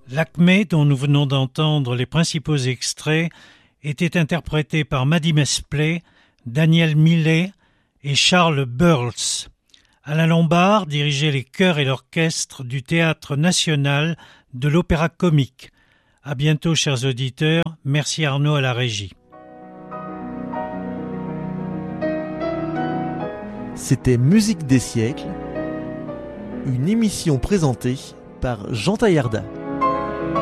L'Acmé, dont nous venons d'entendre les principaux extraits, était interprété par Maddy Mesplé, Daniel Millet et Charles Burles. Alain Lombard dirigeait les chœurs et l'orchestre du Théâtre national de l'Opéra-Comique. À bientôt, chers auditeurs. Merci Arnaud à la régie. C'était Musique des siècles, une émission présentée par Jean Taillarda.